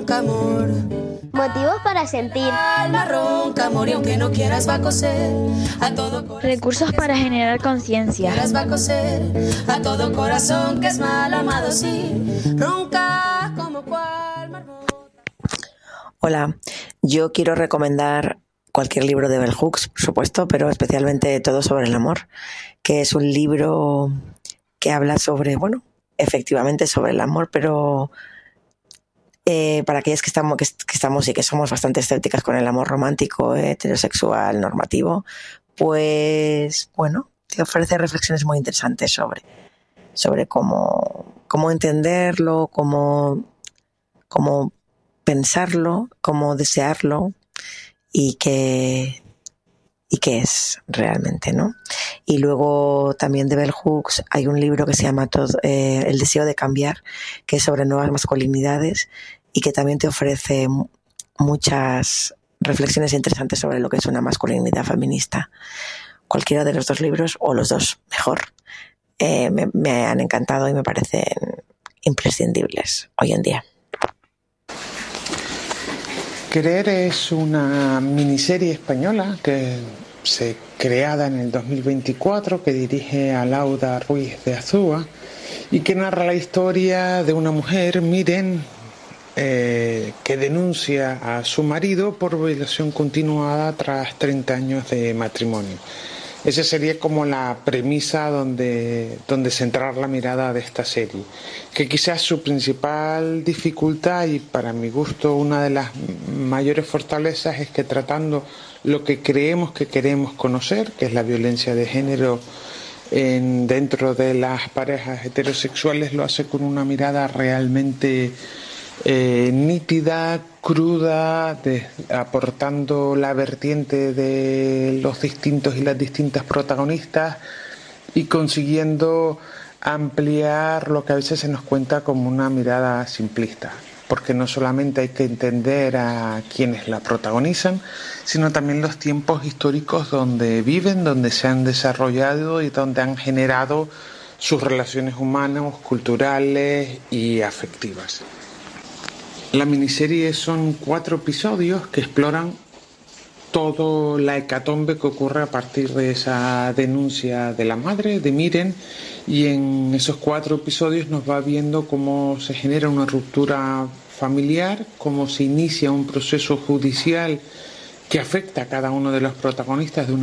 ronca, amor. Motivos para sentir. Alma ronca, amor, y aunque no quieras va a coser a todo corazón. Recursos para generar conciencia. Va a coser a todo corazón que es mal amado, sí. Ronca como cual marmota. Hola, yo quiero recomendar cualquier libro de Bell Hooks, por supuesto, pero especialmente Todo sobre el amor, que es un libro que habla sobre, bueno, efectivamente sobre el amor, pero para aquellas que estamos y que somos bastante escépticas con el amor romántico, heterosexual, normativo, pues bueno, te ofrece reflexiones muy interesantes sobre cómo entenderlo, cómo pensarlo, cómo desearlo y qué es realmente, ¿no? Y luego también de Bell Hooks hay un libro que se llama El deseo de cambiar, que es sobre nuevas masculinidades y que también te ofrece muchas reflexiones interesantes sobre lo que es una masculinidad feminista. Cualquiera de los dos libros, o los dos, mejor, me han encantado y me parecen imprescindibles hoy en día. Querer es una miniserie española creada en el 2024 que dirige a Laura Ruiz de Azúa y que narra la historia de una mujer, Miren, que denuncia a su marido por violación continuada tras 30 años de matrimonio. Esa sería como la premisa donde centrar la mirada de esta serie, que quizás su principal dificultad y para mi gusto una de las mayores fortalezas es que tratando lo que creemos que queremos conocer, que es la violencia de género dentro de las parejas heterosexuales, lo hace con una mirada realmente nítida, cruda, aportando la vertiente de los distintos y las distintas protagonistas y consiguiendo ampliar lo que a veces se nos cuenta como una mirada simplista, porque no solamente hay que entender a quienes la protagonizan, sino también los tiempos históricos donde viven, donde se han desarrollado y donde han generado sus relaciones humanas, culturales y afectivas. La miniserie son 4 episodios que exploran toda la hecatombe que ocurre a partir de esa denuncia de la madre, de Miren, y en esos 4 episodios nos va viendo cómo se genera una ruptura familiar, cómo se inicia un proceso judicial que afecta a cada uno de los protagonistas de una